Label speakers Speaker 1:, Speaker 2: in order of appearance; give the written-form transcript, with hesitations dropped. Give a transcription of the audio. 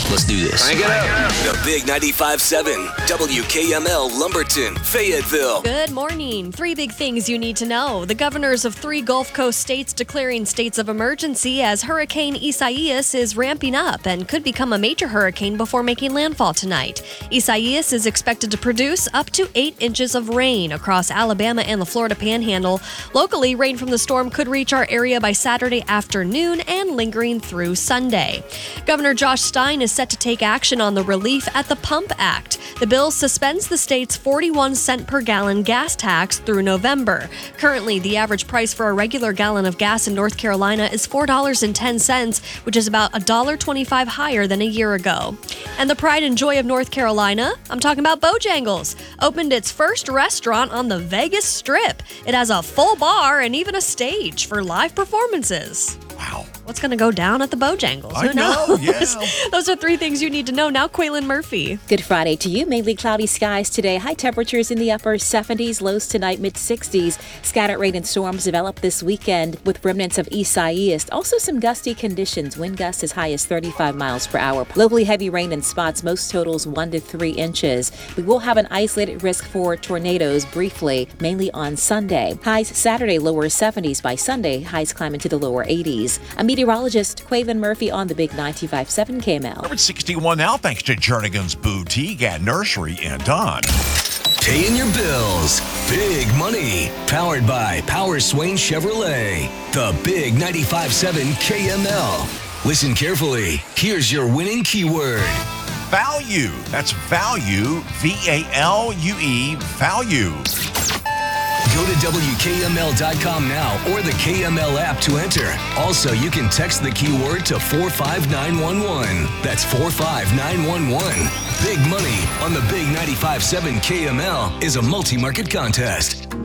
Speaker 1: Let's do this.
Speaker 2: Crank it up.
Speaker 3: The Big 95.7, WKML, Lumberton, Fayetteville.
Speaker 4: Good morning. 3 big things you need to know. The governors of 3 Gulf Coast states declaring states of emergency as Hurricane Isaias is ramping up and could become a major hurricane before making landfall tonight. Isaias is expected to produce up to 8 inches of rain across Alabama and the Florida Panhandle. Locally, rain from the storm could reach our area by Saturday afternoon and lingering through Sunday. Governor Josh Stein is set to take action on the Relief at the Pump Act. The bill suspends the state's 41-cent per gallon gas tax through November. Currently, the average price for a regular gallon of gas in North Carolina is $4.10, which is about $1.25 higher than a year ago. And the pride and joy of North Carolina, I'm talking about Bojangles, opened its first restaurant on the Vegas Strip. It has a full bar and even a stage for live performances.
Speaker 5: Wow.
Speaker 4: What's going to go down at the Bojangles?
Speaker 5: I
Speaker 4: Who
Speaker 5: know,
Speaker 4: knows?
Speaker 5: yeah.
Speaker 4: Those are 3 things you need to know. Now, Quaylen Murphy.
Speaker 6: Good Friday to you. Mainly cloudy skies today. High temperatures in the upper 70s, lows tonight mid-60s. Scattered rain and storms develop this weekend with remnants of Isaias. Also some gusty conditions. Wind gusts as high as 35 miles per hour. Locally heavy rain in spots. Most totals 1 to 3 inches. We will have an isolated risk for tornadoes briefly, mainly on Sunday. Highs Saturday lower 70s. By Sunday, highs climb into the lower 80s. A meteorologist, Quaylen Murphy on the Big 95.7 KML.
Speaker 5: Number 61 now, thanks to Jernigan's Boutique and Nursery in Don.
Speaker 3: Paying your bills. Big money. Powered by Power Swain Chevrolet. The Big 95.7 KML. Listen carefully. Here's your winning keyword.
Speaker 5: Value. That's value. V-A-L-U-E. Value.
Speaker 3: Go to WKML.com now or the KML app to enter. Also, you can text the keyword to 45911. That's 45911. Big money on the Big 95.7 KML is a multi-market contest.